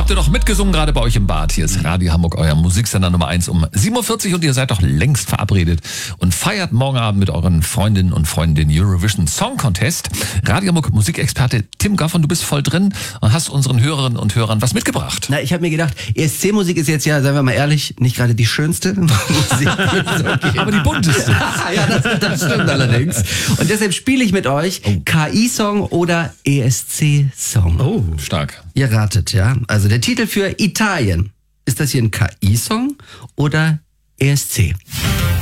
Habt ihr doch mitgesungen, gerade bei euch im Bad. Hier ist Radio Hamburg, euer Musiksender Nummer 1 um 7.40 Uhr und ihr seid doch längst verabredet und feiert morgen Abend mit euren Freundinnen und Freunden den Eurovision Song Contest. Radio Hamburg Musikexperte Tim Gaffern, du bist voll drin und hast unseren Hörerinnen und Hörern was mitgebracht. Na, ich habe mir gedacht, ESC-Musik ist jetzt ja, seien wir mal ehrlich, nicht gerade die schönste Musik. Aber die bunteste. Ja, das stimmt allerdings. Und deshalb spiele ich mit euch KI-Song oder ESC-Song. Oh, stark. Ihr ratet, ja? Also der Titel für Italien. Ist das hier ein KI-Song oder ESC?